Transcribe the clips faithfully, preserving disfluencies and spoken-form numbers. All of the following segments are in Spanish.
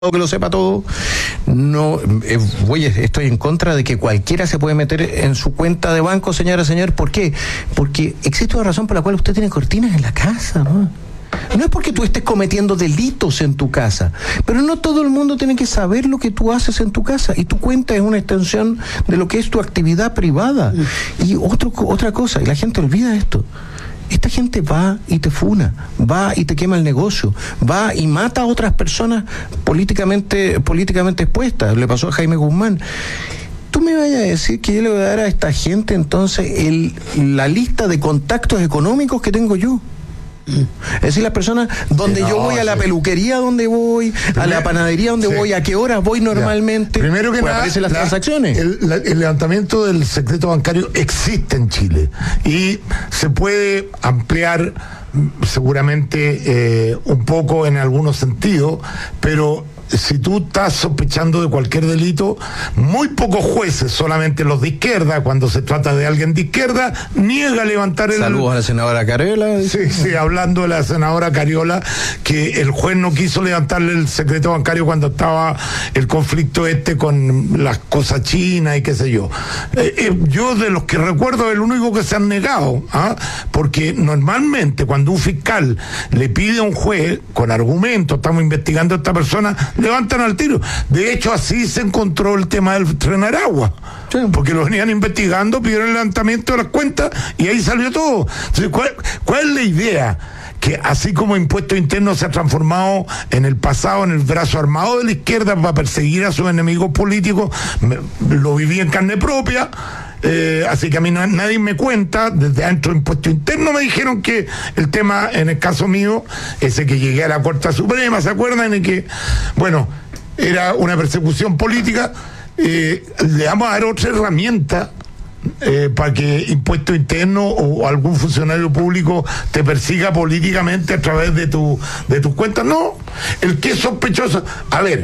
que lo sepa todo. No, eh, voy, estoy en contra de que cualquiera se puede meter en su cuenta de banco, señora, señor. ¿Por qué? Porque existe una razón por la cual usted tiene cortinas en la casa, ¿no? No es porque tú estés cometiendo delitos en tu casa, pero no todo el mundo tiene que saber lo que tú haces en tu casa, y tu cuenta es una extensión de lo que es tu actividad privada. Y otro, otra cosa, y la gente olvida esto. Esta gente va y te funa, va y te quema el negocio, va y mata a otras personas políticamente, políticamente expuestas. Le pasó a Jaime Guzmán. Tú me vayas a decir que yo le voy a dar a esta gente entonces el, la lista de contactos económicos que tengo yo. Es decir, las personas donde no, yo voy, a la peluquería donde voy, Primero, a la panadería donde sí. voy, a qué horas voy normalmente. Ya. Primero que pues nada, aparecen las la, transacciones. El, la, el levantamiento del secreto bancario existe en Chile y se puede ampliar seguramente eh, un poco en algunos sentidos, pero si tú estás sospechando de cualquier delito, muy pocos jueces, solamente los de izquierda, cuando se trata de alguien de izquierda, niega levantar el... Saludos a la senadora Cariola. Sí, sí, hablando de la senadora Cariola, que el juez no quiso levantarle el secreto bancario cuando estaba el conflicto este con las cosas chinas y qué sé yo. Eh, eh, yo de los que recuerdo, el único que se han negado, ¿ah? Porque normalmente cuando un fiscal le pide a un juez, con argumentos, estamos investigando a esta persona, levantan al tiro. De hecho, así se encontró el tema del Tren Aragua. Sí. Porque lo venían investigando, pidieron el levantamiento de las cuentas y ahí salió todo. Entonces, ¿cuál, cuál es la idea? Que así como Impuesto Interno se ha transformado en el pasado en el brazo armado de la izquierda para perseguir a sus enemigos políticos, me, lo viví en carne propia. Eh, así que a mí no, nadie me cuenta, desde adentro de Impuesto Interno me dijeron que el tema, en el caso mío, ese que llegué a la Corte Suprema, ¿se acuerdan? En que, bueno, era una persecución política. Eh, le vamos a dar otra herramienta eh, para que Impuesto Interno o algún funcionario público te persiga políticamente a través de tu de tus cuentas. No, el que es sospechoso, a ver,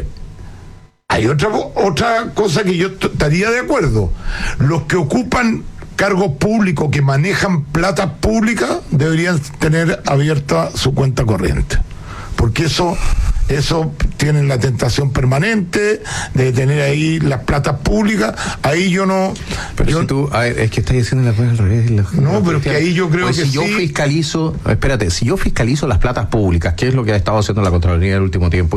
hay otra, otra cosa que yo estaría de acuerdo. Los que ocupan cargos públicos, que manejan plata pública, deberían tener abierta su cuenta corriente. Porque eso, eso tienen la tentación permanente de tener ahí las platas públicas. Ahí yo no... Pero yo, si tú, a ver, es que estás diciendo las cosas al revés. La, no, la pero es que ahí yo creo pues que si sí. yo fiscalizo, espérate, si yo fiscalizo las platas públicas, que es lo que ha estado haciendo la Contraloría en el último tiempo,